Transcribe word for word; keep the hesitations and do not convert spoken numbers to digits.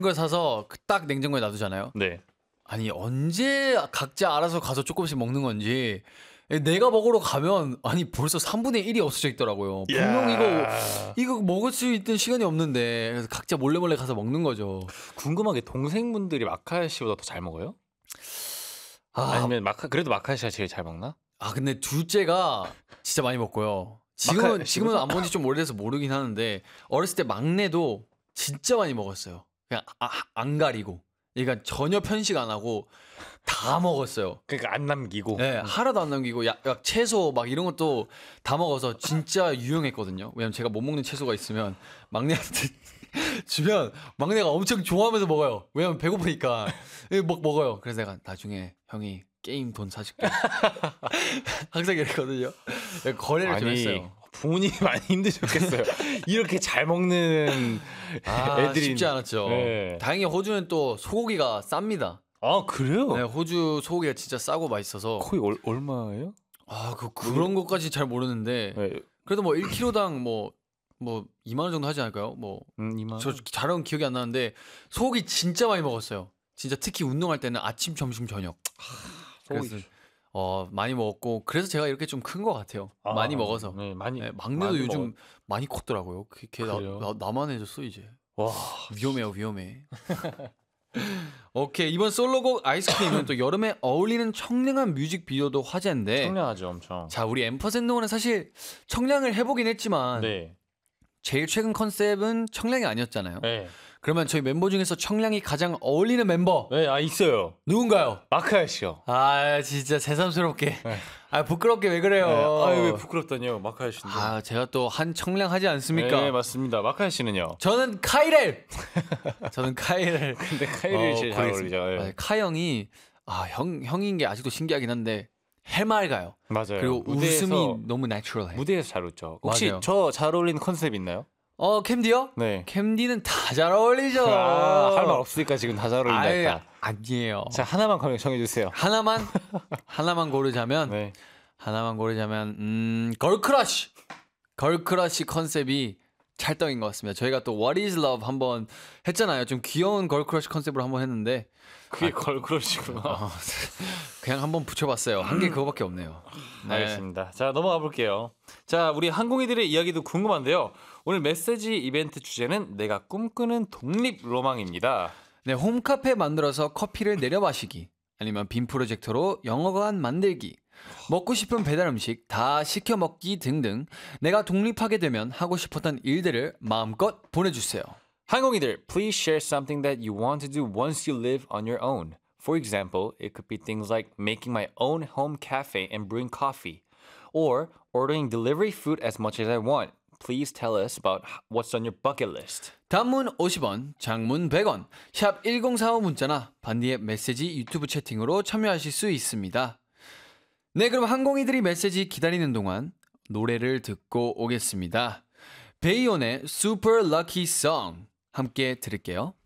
걸 사서 딱 냉장고에 놔두잖아요. 네. 아니 언제 각자 알아서 가서 조금씩 먹는 건지 내가 먹으러 가면 아니 벌써 삼분의 일이 없어져 있더라고요. 분명 이거 이거 먹을 수 있던 시간이 없는데 그래서 각자 몰래 몰래 가서 먹는 거죠. 궁금한 게 동생분들이 마카시보다 더 잘 먹어요? 아, 아니면 마카 그래도 마카시가 제일 잘 먹나? 아 근데 둘째가 진짜 많이 먹고요. 지금은 마카- 지금은 안 본 지 좀 오래돼서 모르긴 하는데 어렸을 때 막내도 진짜 많이 먹었어요. 그냥 아, 안 가리고. 그러니까 전혀 편식 안 하고 다 먹었어요. 그러니까 안 남기고. 네, 하나도 안 남기고 약, 약 채소 막 이런 것도 다 먹어서 진짜 유용했거든요. 왜냐면 제가 못 먹는 채소가 있으면 막내한테 주면 막내가 엄청 좋아하면서 먹어요. 왜냐면 배고프니까 먹 먹어요. 그래서 내가 나중에 형이 게임 돈 사줄게. 항상 이랬거든요. 거래를 좀 했어요. 부모님이 많이 힘드셨겠어요. 이렇게 잘 먹는 아, 애들이 쉽지 않았죠. 네. 다행히 호주는 또 소고기가 쌉니다. 아 그래요? 네, 호주 소고기가 진짜 싸고 맛있어서. 거의 얼, 얼마예요? 아, 그 그런 것까지 잘 모르는데 네. 그래도 뭐 일 킬로그램당 뭐 뭐 이만 원 정도 하지 않을까요? 뭐 음, 이만 원? 저 잘은 기억이 안 나는데 소고기 진짜 많이 먹었어요. 진짜 특히 운동할 때는 아침, 점심, 저녁. 그래서 어 많이 먹었고 그래서 제가 이렇게 좀 큰 것 같아요. 아, 많이 먹어서. 네, 많이. 네, 막내도 많이 요즘 먹었... 많이 컸더라고요. 걔, 걔 나, 그래요? 나, 나만 해줬어 이제. 와 위험해요, 위험해. 오케이, 이번 솔로곡 아이스크림은 또 여름에 어울리는 청량한 뮤직비디오도 화제인데. 청량하죠, 엄청. 자, 우리 엠퍼센동은 사실 청량을 해보긴 했지만 네. 제일 최근 컨셉은 청량이 아니었잖아요. 네. 그러면 저희 멤버 중에서 청량이 가장 어울리는 멤버 네, 아 있어요. 누군가요? 마카야 씨요. 아, 진짜 새삼스럽게. 네. 아, 부끄럽게 왜 그래요? 네. 아, 왜 부끄럽다뇨, 마카야 씨인데. 아, 제가 또 한 청량하지 않습니까? 네, 맞습니다. 마카야 씨는요? 저는 카이렐. 저는 카이렐. 근데 카이를 어, 제일 잘 고르겠습니다. 어울리죠. 네. 아, 카 형이 아, 형 형인 게 아직도 신기하긴 한데 해맑아요. 맞아요. 그리고 무대에서, 웃음이 너무 내추럴해. 무대에서 잘 웃죠. 혹시 맞아요. 저 잘 어울리는 컨셉 있나요? 어, 캠디요? 네. 캠디는 다 잘 어울리죠. 아, 할 말 없으니까 지금 다 잘 어울린다 아예, 했다. 아니에요. 자, 하나만 정해 주세요. 하나만 하나만 고르자면 네. 하나만 고르자면 음, 걸크러쉬. 걸크러쉬 컨셉이 찰떡인 것 같습니다. 저희가 또 What is Love 한번 했잖아요. 좀 귀여운 걸크러쉬 컨셉으로 한번 했는데 그게 아, 걸크러쉬구나. 어, 그냥 한번 붙여봤어요. 한 개 그거밖에 없네요. 네. 알겠습니다. 자, 넘어가 볼게요. 자, 우리 항공이들의 이야기도 궁금한데요. 오늘 메시지 이벤트 주제는 내가 꿈꾸는 독립 로망입니다. 네, 홈카페 만들어서 커피를 내려 마시기, 아니면 빔 프로젝터로 영어관 만들기, 먹고 싶은 배달 음식 다 시켜 먹기 등등 내가 독립하게 되면 하고 싶었던 일들을 마음껏 보내주세요. 항공이들, please share something that you want to do once you live on your own. For example, it could be things like making my own home cafe and brewing coffee, or ordering delivery food as much as I want. Please tell us about what's on your bucket list. 단문 오십 원, 장문 백 원, 샵 일공사오 문자나 반디의 메시지 유튜브 채팅으로 참여하실 수 있습니다. 네, 그럼 항공이들이 메시지 기다리는 동안 노래를 듣고 오겠습니다. 베이온의 Super Lucky Song 함께 들을게요.